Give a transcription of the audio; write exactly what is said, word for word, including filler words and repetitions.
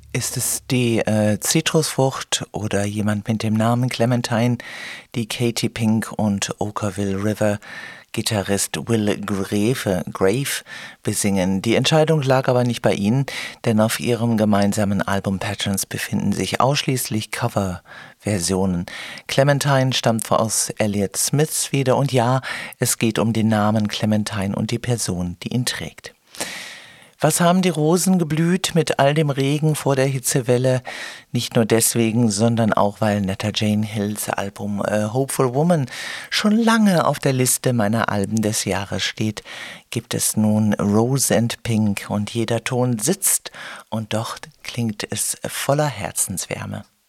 Ist es die äh, Zitrusfrucht oder jemand mit dem Namen Clementine, die Katy Pink und Okerville River Gitarrist Will Grave, Grave besingen? Die Entscheidung lag aber nicht bei ihnen, denn auf ihrem gemeinsamen Album Patterns befinden sich ausschließlich Coverversionen. Clementine stammt aus Elliott Smiths Feder und ja, es geht um den Namen Clementine und die Person, die ihn trägt. Was haben die Rosen geblüht mit all dem Regen vor der Hitzewelle? Nicht nur deswegen, sondern auch, weil Netta Jane Hills Album äh, Hopeful Woman schon lange auf der Liste meiner Alben des Jahres steht, gibt es nun Rose and Pink und jeder Ton sitzt und doch klingt es voller Herzenswärme.